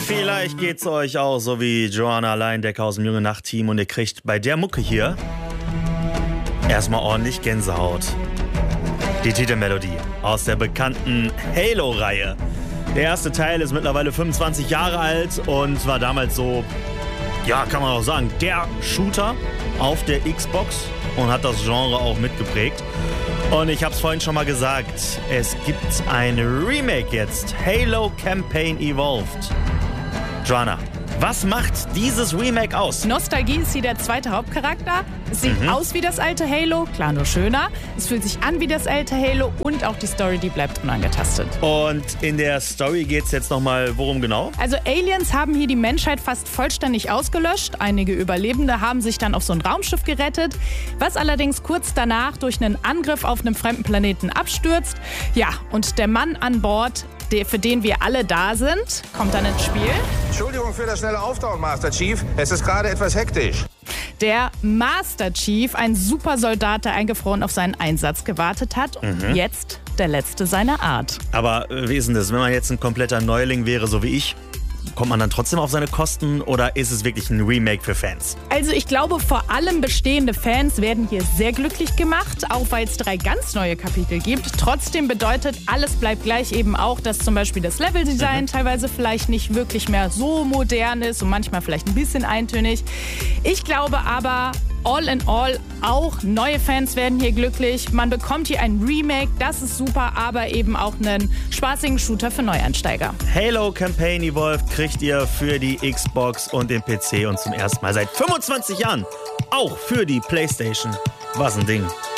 Vielleicht geht's euch auch so wie Joanna Leindecker aus dem Junge Nacht-Team und ihr kriegt bei der Mucke hier erstmal ordentlich Gänsehaut. Die Titelmelodie aus der bekannten Halo-Reihe. Der erste Teil ist mittlerweile 25 Jahre alt und war damals so, ja, kann man auch sagen, der Shooter auf der Xbox und hat das Genre auch mitgeprägt. Und ich hab's vorhin schon mal gesagt, es gibt ein Remake jetzt, Halo Campaign Evolved. Joanna, was macht dieses Remake aus? Nostalgie ist hier der zweite Hauptcharakter. Es sieht aus wie das alte Halo, klar nur schöner. Es fühlt sich an wie das alte Halo und auch die Story, die bleibt unangetastet. Und in der Story geht's jetzt nochmal worum genau? Also Aliens haben hier die Menschheit fast vollständig ausgelöscht. Einige Überlebende haben sich dann auf so ein Raumschiff gerettet, was allerdings kurz danach durch einen Angriff auf einem fremden Planeten abstürzt. Ja, und der Mann an Bord, für den wir alle da sind, kommt dann ins Spiel. Entschuldigung für das schnelle Auftauchen, Master Chief. Es ist gerade etwas hektisch. Der Master Chief, ein Supersoldat, der eingefroren auf seinen Einsatz gewartet hat und jetzt der letzte seiner Art. Aber wie ist denn das, wenn man jetzt ein kompletter Neuling wäre, so wie ich? Kommt man dann trotzdem auf seine Kosten oder ist es wirklich ein Remake für Fans? Also ich glaube, vor allem bestehende Fans werden hier sehr glücklich gemacht, auch weil es 3 ganz neue Kapitel gibt. Trotzdem bedeutet, alles bleibt gleich eben auch, dass zum Beispiel das Leveldesign teilweise vielleicht nicht wirklich mehr so modern ist und manchmal vielleicht ein bisschen eintönig. Ich glaube aber, all in all, auch neue Fans werden hier glücklich. Man bekommt hier ein Remake, das ist super, aber eben auch einen spaßigen Shooter für Neueinsteiger. Halo Campaign Evolved kriegt ihr für die Xbox und den PC und zum ersten Mal seit 25 Jahren auch für die PlayStation. Was ein Ding.